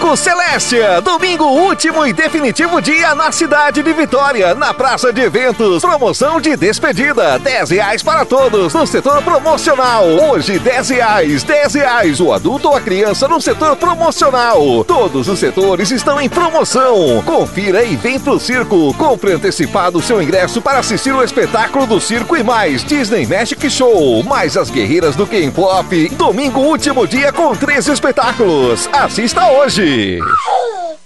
Circo Celestia, domingo último e definitivo dia na cidade de Vitória, na praça de eventos, promoção de despedida, R$10 para todos no setor promocional, hoje R$10, o adulto ou a criança no setor promocional, todos os setores estão em promoção, confira e vem pro circo, compre antecipado seu ingresso para assistir o espetáculo do circo e mais, Disney Magic Show, mais as guerreiras do K-Pop, domingo último dia com 13 espetáculos. Assista hoje!